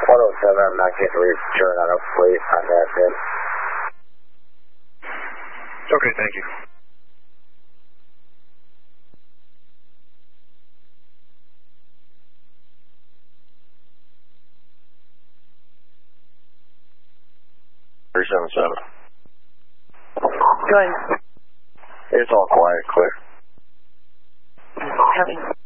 107, I'm not getting a return on a plate on that pin. Okay, thank you. Go ahead. It's all quiet, clear. Having